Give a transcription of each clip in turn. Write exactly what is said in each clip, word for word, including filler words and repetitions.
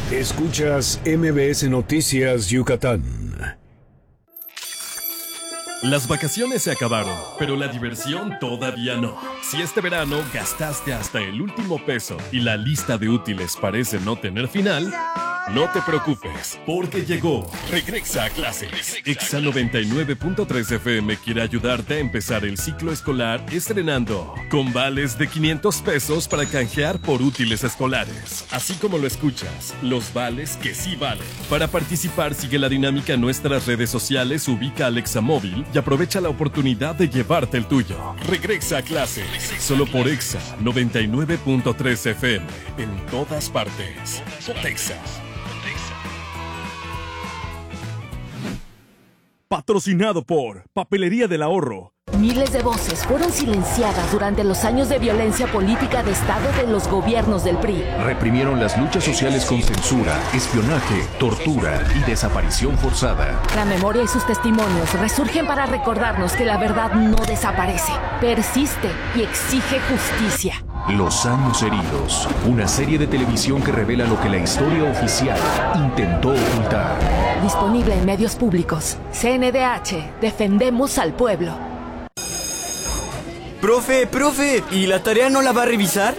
Escuchas M B S Noticias Yucatán. Las vacaciones se acabaron, pero la diversión todavía no. Si este verano gastaste hasta el último peso y la lista de útiles parece no tener final, no te preocupes, porque llegó Regresa a Clases. Exa noventa y nueve punto tres F M quiere ayudarte a empezar el ciclo escolar estrenando con vales de quinientos pesos para canjear por útiles escolares. Así como lo escuchas, los vales que sí valen. Para participar, sigue la dinámica en nuestras redes sociales, ubica Alexa Móvil y aprovecha la oportunidad de llevarte el tuyo. Regresa a Clases, solo por Exa noventa y nueve punto tres F M, en todas partes. Exa. Patrocinado por Papelería del Ahorro. Miles de voces fueron silenciadas durante los años de violencia política de Estado de los gobiernos del P R I. Reprimieron las luchas sociales con censura, espionaje, tortura y desaparición forzada. La memoria y sus testimonios resurgen para recordarnos que la verdad no desaparece, persiste y exige justicia. Los años heridos, una serie de televisión que revela lo que la historia oficial intentó ocultar. Disponible en medios públicos. C N D H, defendemos al pueblo. Profe, profe, ¿y la tarea no la va a revisar?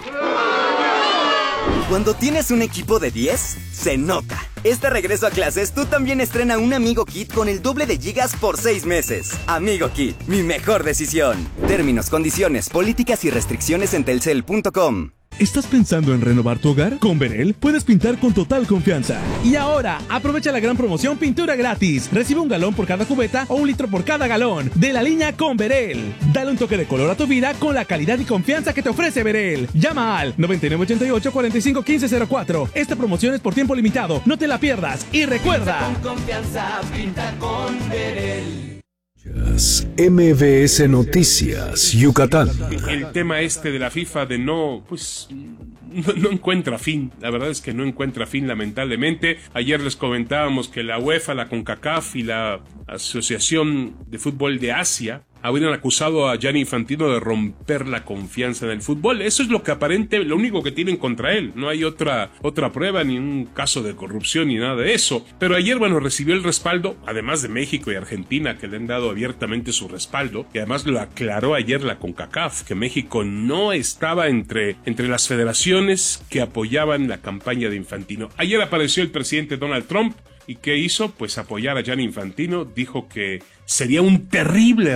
Cuando tienes un equipo de diez, se nota. Este regreso a clases, tú también estrena un Amigo Kit con el doble de gigas por seis meses. Amigo Kit, mi mejor decisión. Términos, condiciones, políticas y restricciones en telcel punto com. ¿Estás pensando en renovar tu hogar? Con Verel puedes pintar con total confianza. Y ahora, aprovecha la gran promoción pintura gratis. Recibe un galón por cada cubeta o un litro por cada galón de la línea con Verel. Dale un toque de color a tu vida con la calidad y confianza que te ofrece Verel. Llama al noventa y nueve ochenta y ocho, cuarenta y cinco, quince cero cuatro. Esta promoción es por tiempo limitado. No te la pierdas. Y recuerda, pinta con confianza, pinta con Verel. M B S Noticias Yucatán. El tema este de la FIFA de no, pues, no, no encuentra fin. La verdad es que no encuentra fin, lamentablemente. Ayer les comentábamos que la UEFA, la CONCACAF y la Asociación de Fútbol de Asia habrían acusado a Gianni Infantino de romper la confianza en el fútbol. Eso es lo que aparente, lo único que tienen contra él. No hay otra, otra prueba, ni un caso de corrupción, ni nada de eso. Pero ayer, bueno, recibió el respaldo, además de México y Argentina, que le han dado abiertamente su respaldo, y además lo aclaró ayer la CONCACAF, que México no estaba entre, entre las federaciones que apoyaban la campaña de Infantino. Ayer apareció el presidente Donald Trump, ¿y qué hizo? Pues apoyar a Gianni Infantino. Dijo que sería un terrible